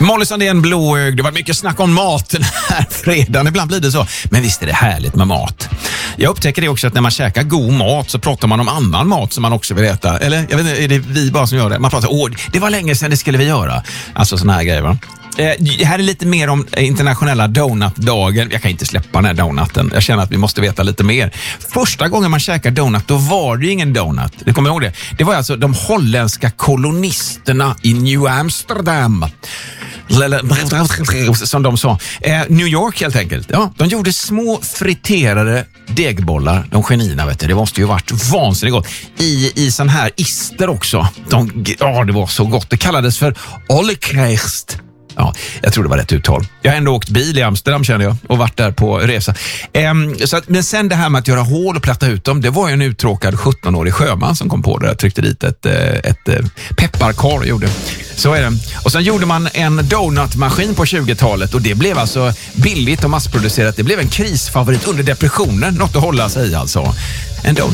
Molly Sandén, blåögd. Det var mycket snack om mat den här fredagen. Ibland blir det så. Men visst är det härligt med mat. Jag upptäcker det också att när man käkar god mat så pratar man om annan mat som man också vill äta. Eller, jag vet inte, är det vi bara som gör det? Man pratar, det var länge sedan det skulle vi göra. Alltså såna här grejer, va? Här är lite mer om internationella donutdagen. Jag kan inte släppa den här donuten. Jag känner att vi måste veta lite mer. Första gången man käkar donut, då var det ju ingen donut. Du kommer ihåg det? Det var alltså de holländska kolonisterna i New Amsterdam. Som de sa. New York helt enkelt. Ja, de gjorde små friterade degbollar. De genierna, vet du. Det måste ju varit vansinnigt gott. I sån här ister också. Det var så gott. Det kallades för Ollekreist. Ja, jag tror det var rätt uttal. Jag har ändå åkt bil i Amsterdam, känner jag, och varit där på resa. Men sen det här med att göra hål och platta ut dem, det var ju en uttråkad 17-årig sjöman som kom på det. Jag tryckte dit ett pepparkar gjorde. Så är det. Och sen gjorde man en donutmaskin på 20-talet och det blev alltså billigt och massproducerat. Det blev en krisfavorit under depressionen. Något att hålla sig i alltså. En donut.